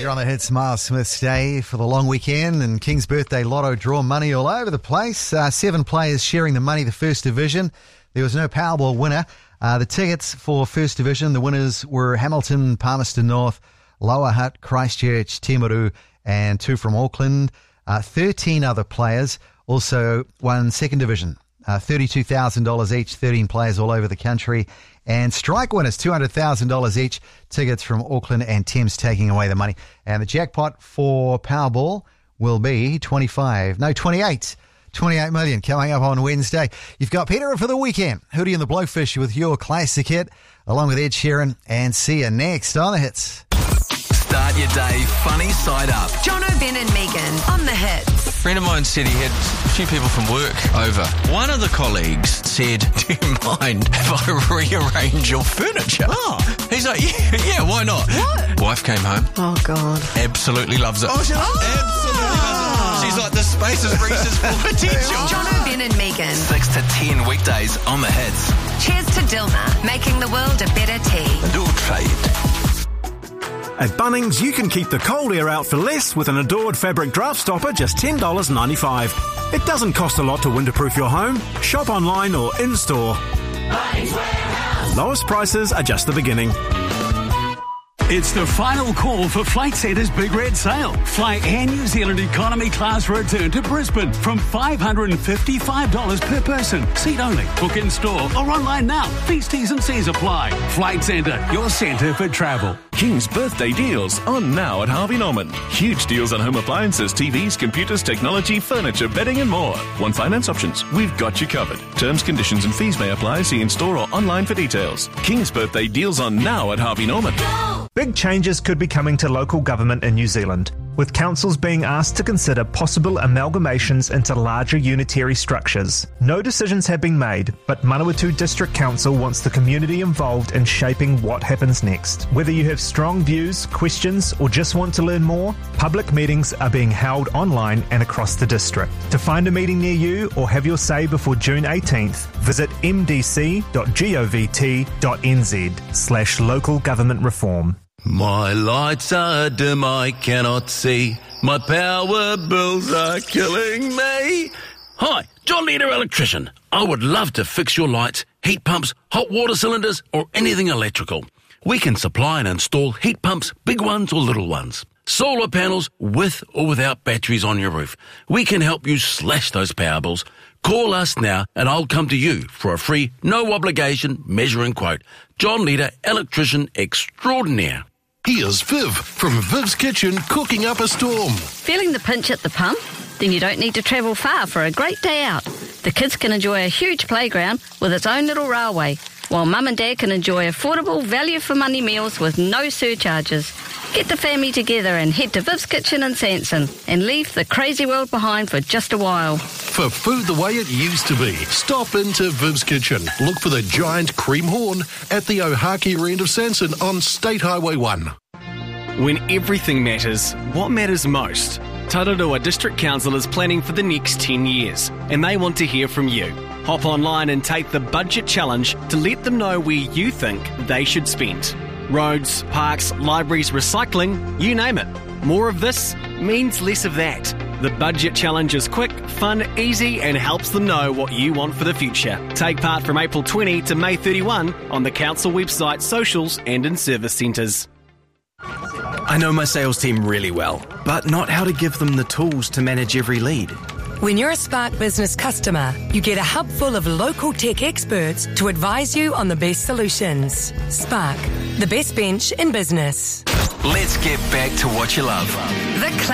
You're on the hits, Miles Smith's Day for the long weekend and King's Birthday Lotto draw money all over the place. 7 players sharing the money, the First Division. There was no Powerball winner. The tickets for First Division, the winners were Hamilton, Palmerston North, Lower Hutt, Christchurch, Timaru and 2 from Auckland. 13 other players also won Second Division. $32,000 each, 13 players all over the country. And strike winners, $200,000 each, tickets from Auckland and Thames taking away the money. And the jackpot for Powerball will be 28 million coming up on Wednesday. You've got Peter for the weekend. Hootie and the Blowfish with your classic hit, along with Ed Sheeran. And see you next on the hits. Start your day funny side up. Jono, Ben and Megan on the hits. A friend of mine said he had a few people from work over. One of the colleagues said, do you mind if I rearrange your furniture? Oh. He's like, yeah, why not? What? Wife came home. Oh, God. Absolutely loves it. Oh, she loves it. Absolutely loves it. She's like, this space is Reese's full potential. Jono, Ben and Megan. 6 to 10 weekdays on the hits. Cheers to Dilmah, making the world a better tea. Do try it. At Bunnings, you can keep the cold air out for less with an Adored fabric draft stopper, just $10.95. It doesn't cost a lot to winterproof your home. Shop online or in-store. Bunnings Warehouse. Lowest prices are just the beginning. It's the final call for Flight Centre's Big Red Sale. Fly Air New Zealand economy class return to Brisbane from $555 per person. Seat only. Book in store or online now. These T's and C's apply. Flight Centre, your centre for travel. King's birthday deals on now at Harvey Norman. Huge deals on home appliances, TVs, computers, technology, furniture, bedding and more. Want finance options? We've got you covered. Terms, conditions and fees may apply. See in store or online for details. King's birthday deals on now at Harvey Norman. Big changes could be coming to local government in New Zealand, with councils being asked to consider possible amalgamations into larger unitary structures. No decisions have been made, but Manawatu District Council wants the community involved in shaping what happens next. Whether you have strong views, questions, or just want to learn more, public meetings are being held online and across the district. To find a meeting near you or have your say before June 18th, visit mdc.govt.nz/local government reform. My lights are dim, I cannot see. My power bills are killing me. Hi, John Leader Electrician. I would love to fix your lights, heat pumps, hot water cylinders, or anything electrical. We can supply and install heat pumps, big ones or little ones. Solar panels with or without batteries on your roof. We can help you slash those power bills. Call us now and I'll come to you for a free, no obligation measuring quote. John Leader Electrician Extraordinaire. Here's Viv from Viv's Kitchen cooking up a storm. Feeling the pinch at the pump? Then you don't need to travel far for a great day out. The kids can enjoy a huge playground with its own little railway, while mum and dad can enjoy affordable value-for-money meals with no surcharges. Get the family together and head to Viv's Kitchen in Sanson and leave the crazy world behind for just a while. For food the way it used to be, stop into Viv's Kitchen. Look for the giant cream horn at the Ohakea end of Sanson on State Highway 1. When everything matters, what matters most? Tararua District Council is planning for the next 10 years, and they want to hear from you. Hop online and take the budget challenge to let them know where you think they should spend. Roads, parks, libraries, recycling, you name it. More of this means less of that. The budget challenge is quick, fun, easy and helps them know what you want for the future. Take part from April 20 to May 31 on the council website, socials and in service centres. I know my sales team really well, but not how to give them the tools to manage every lead. When you're a Spark Business customer, you get a hub full of local tech experts to advise you on the best solutions. Spark, the best bench in business. Let's get back to what you love. The